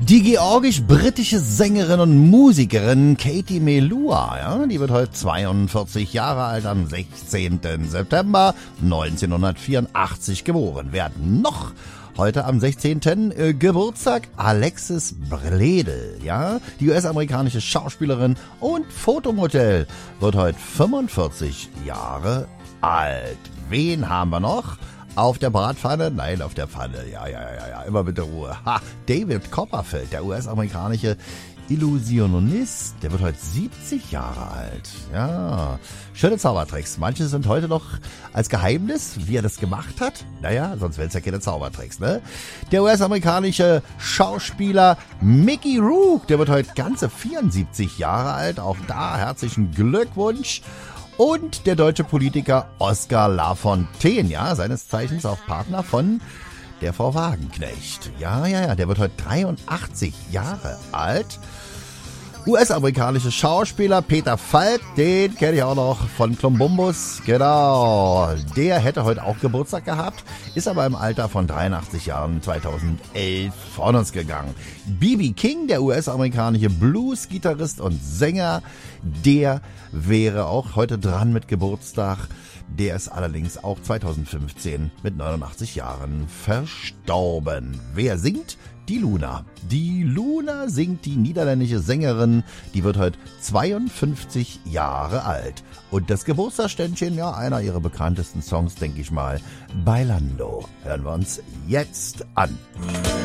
Die georgisch-britische Sängerin und Musikerin Katie Melua, ja, die wird heute 42 Jahre alt, am 16. September 1984 geboren. Werden noch heute am 16. Geburtstag Alexis Bledel, ja, die US-amerikanische Schauspielerin und Fotomodell, wird heute 45 Jahre alt. Wen haben wir noch? Auf der Bratpfanne? Nein, auf der Pfanne. Ja, immer mit der Ruhe. David Copperfield, der US-amerikanische Illusionist, der wird heute 70 Jahre alt. Ja, schöne Zaubertricks. Manche sind heute noch als Geheimnis, wie er das gemacht hat. Naja, sonst wären es ja keine Zaubertricks, ne? Der US-amerikanische Schauspieler Mickey Rourke, der wird heute ganze 74 Jahre alt. Auch da herzlichen Glückwunsch. Und der deutsche Politiker Oskar Lafontaine, ja, seines Zeichens auch Partner von der Frau Wagenknecht. Ja, der wird heute 83 Jahre alt. US-amerikanische Schauspieler Peter Falk, den kenne ich auch noch von Klumbumbus, genau. Der hätte heute auch Geburtstag gehabt, ist aber im Alter von 83 Jahren 2011 von uns gegangen. B.B. King, der US-amerikanische Blues-Gitarrist und Sänger, der wäre auch heute dran mit Geburtstag. Der ist allerdings auch 2015 mit 89 Jahren verstorben. Wer singt? Die Luna. Die Luna singt, die niederländische Sängerin, die wird heute 52 Jahre alt. Und das Geburtstagsständchen, ja, einer ihrer bekanntesten Songs, denke ich mal, Bailando. Hören wir uns jetzt an.